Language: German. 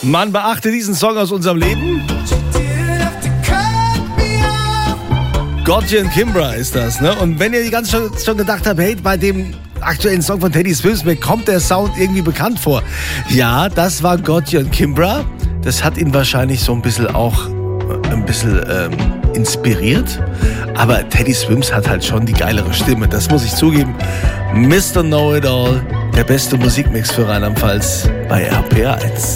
Man beachte diesen Song aus unserem Leben. Gotye und Kimbra ist das, ne? Und wenn ihr die ganze Zeit schon gedacht habt, hey, bei dem aktuellen Song von Teddy Swims, mir kommt der Sound irgendwie bekannt vor. Ja, das war Gotye und Kimbra. Das hat ihn wahrscheinlich so ein bisschen inspiriert. Aber Teddy Swims hat halt schon die geilere Stimme, das muss ich zugeben. Mr. Know-It-All, der beste Musikmix für Rheinland-Pfalz bei RPR 1.